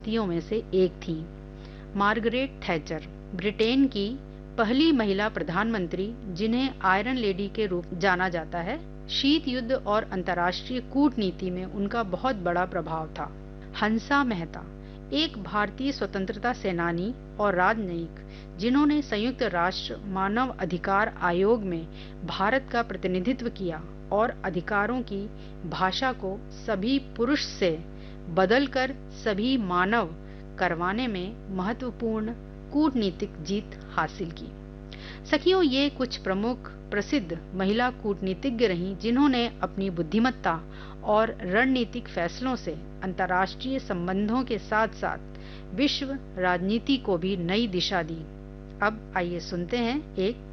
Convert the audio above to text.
व्यक्तियों में से एक थीं। मार्गरेट थैचर ब्रिटेन की पहली महिला प्रधानमंत्री, जिन्हें आयरन लेडी के रूप जाना जाता है। शीत युद्ध और अंतर्राष्ट्रीय कूटनीति में उनका बहुत बड़ा प्रभाव था। हंसा मेहता एक भारतीय स्वतंत्रता सेनानी और राजनयिक, जिन्होंने संयुक्त राष्ट्र मानव अधिकार आयोग में भारत का प्रतिनिधित्व किया और अधिकारों की भाषा को सभी पुरुष से बदलकर सभी मानव करवाने में महत्वपूर्ण कूटनीतिक जीत हासिल की। सखियों, ये कुछ प्रमुख प्रसिद्ध महिला कूटनीतिज्ञ रहीं, जिन्होंने अपनी बुद्धिमत्ता और रणनीतिक फैसलों से अंतर्राष्ट्रीय संबंधों के साथ साथ विश्व राजनीति को भी नई दिशा दी। अब आइए सुनते हैं एक